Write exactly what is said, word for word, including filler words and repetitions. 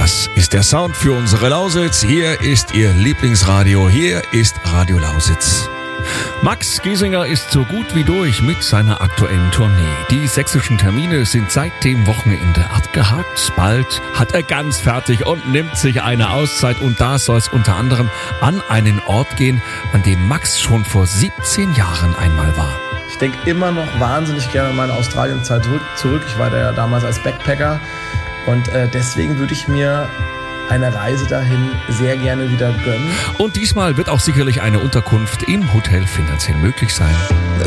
Das ist der Sound für unsere Lausitz. Hier ist Ihr Lieblingsradio. Hier ist Radio Lausitz. Max Giesinger ist so gut wie durch mit seiner aktuellen Tournee. Die sächsischen Termine sind seit dem Wochenende abgehakt. Bald hat er ganz fertig und nimmt sich eine Auszeit. Und da soll es unter anderem an einen Ort gehen, an dem Max schon vor siebzehn Jahren einmal war. Ich denke immer noch wahnsinnig gerne an meine Australienzeit zurück. Ich war da ja damals als Backpacker und äh, deswegen würde ich mir eine Reise dahin sehr gerne wieder gönnen. Und diesmal wird auch sicherlich eine Unterkunft im Hotel finanziell möglich sein.